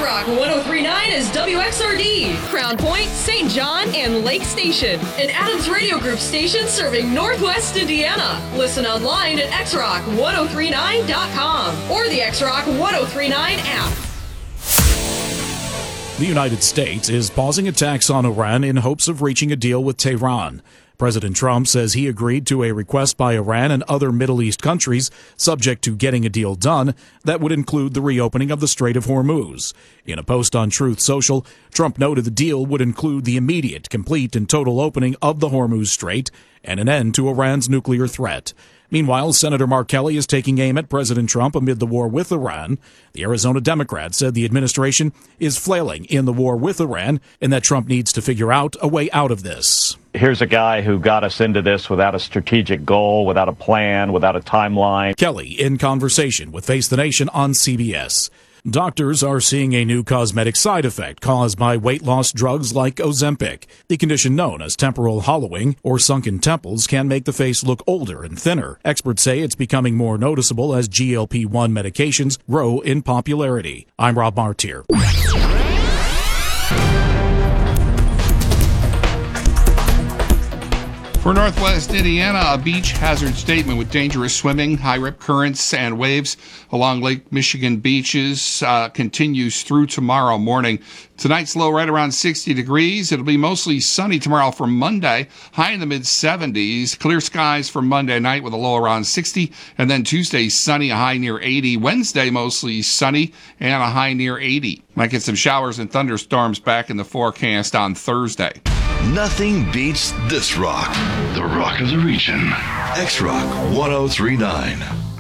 X-Rock 103.9 is WXRD, Crown Point, St. John, and Lake Station. An Adams Radio Group station serving Northwest Indiana. Listen online at xrock1039.com or the X-Rock 1039 app. The United States is pausing attacks on Iran in hopes of reaching a deal with Tehran. President Trump says he agreed to a request by Iran and other Middle East countries, subject to getting a deal done, that would include the reopening of the Strait of Hormuz. In a post on Truth Social, Trump noted the deal would include the immediate, complete, and total opening of the Hormuz Strait and an end to Iran's nuclear threat. Meanwhile, Senator Mark Kelly is taking aim at President Trump amid the war with Iran. The Arizona Democrat said the administration is flailing in the war with Iran and that Trump needs to figure out a way out of this. Here's a guy who got us into this without a strategic goal, without a plan, without a timeline. Kelly in conversation with Face the Nation on CBS. Doctors are seeing a new cosmetic side effect caused by weight loss drugs like Ozempic. The condition known as temporal hollowing or sunken temples can make the face look older and thinner. Experts say it's becoming more noticeable as GLP-1 medications grow in popularity. I'm Rob Martier. For Northwest Indiana, a beach hazard statement with dangerous swimming, high rip currents, and waves along Lake Michigan beaches continues through tomorrow morning. Tonight's low right around 60 degrees. It'll be mostly sunny tomorrow for Monday, high in the mid-70s. Clear skies for Monday night with a low around 60. And then Tuesday, sunny, a high near 80. Wednesday, mostly sunny and a high near 80. Might get some showers and thunderstorms back in the forecast on Thursday. Nothing beats this rock. The rock of the region. X-Rock 1039.